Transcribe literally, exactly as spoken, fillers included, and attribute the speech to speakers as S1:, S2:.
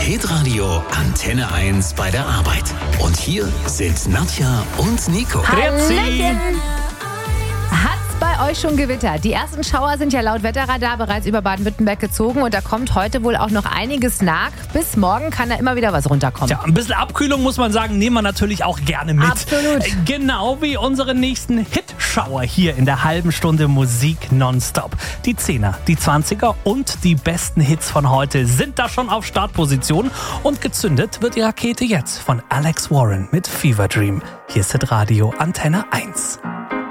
S1: Hitradio Antenne eins bei der Arbeit. Und hier sind Nadja und Nico.
S2: Hallöchen! Hat's bei euch schon gewittert? Die ersten Schauer sind ja laut Wetterradar bereits über Baden-Württemberg gezogen und da kommt heute wohl auch noch einiges nach. Bis morgen kann da immer wieder was runterkommen.
S3: Tja, ein bisschen Abkühlung, muss man sagen, nehmen wir natürlich auch gerne mit.
S2: Absolut.
S3: Genau wie unseren nächsten Hit-Schauer hier in der halben Stunde Musik nonstop. Die Zehner, die Zwanziger und die besten Hits von heute sind da schon auf Startposition. Und gezündet wird die Rakete jetzt von Alex Warren mit Fever Dream. Hier ist Hitradio Antenne eins.